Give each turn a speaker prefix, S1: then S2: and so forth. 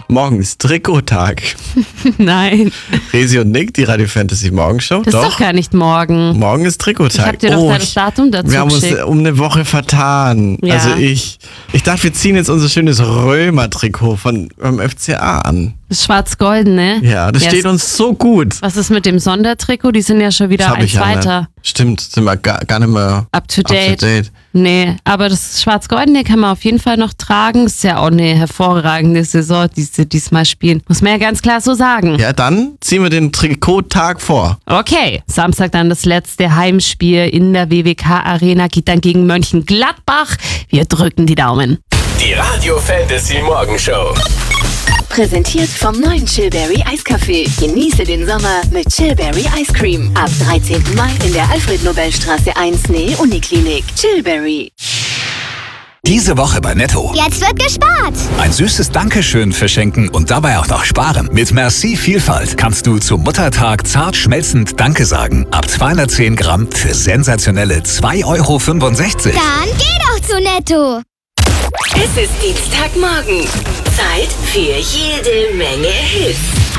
S1: Morgen ist Trikottag.
S2: Nein,
S1: Resi und Nick, die Radio Fantasy Morgenshow.
S2: das ist doch gar nicht morgen.
S1: Morgen ist Trikottag.
S2: Ich hab dir doch das Datum dazu
S1: wir haben uns
S2: geschickt.
S1: um eine Woche vertan.
S2: Ja.
S1: Also ich dachte, wir ziehen jetzt unser schönes Römer-Trikot vom FCA an.
S2: Das Schwarz-Golden, ne?
S1: Ja, das steht uns so gut.
S2: Was ist mit dem Sondertrikot? Die sind ja schon wieder
S1: Das hab ich
S2: eins
S1: ja
S2: weiter.
S1: nicht. Stimmt, sind wir gar nicht mehr
S2: Up to date. Nee, aber das Schwarz-Goldene kann man auf jeden Fall noch tragen. Ist ja auch eine hervorragende Saison, die sie diesmal spielen. Muss man ja ganz klar so sagen.
S1: Ja, dann ziehen wir den Trikottag vor.
S2: Okay, Samstag dann das letzte Heimspiel in der WWK-Arena, geht dann gegen Mönchengladbach. Wir drücken die Daumen.
S3: Die Radio Fantasy Morgenshow.
S4: Präsentiert vom neuen Chillberry Eiskaffee. Genieße den Sommer mit Chillberry Ice Cream. Ab 13. Mai in der Alfred-Nobel-Straße 1 Nähe Uniklinik. Chillberry.
S5: Diese Woche bei Netto.
S6: Jetzt wird gespart.
S5: Ein süßes Dankeschön verschenken und dabei auch noch sparen. Mit Merci Vielfalt kannst du zum Muttertag zart schmelzend Danke sagen. Ab 210 Gramm für sensationelle 2,65 €.
S6: Dann geh doch zu Netto.
S4: Es ist Dienstagmorgen. Zeit für jede Menge Hits.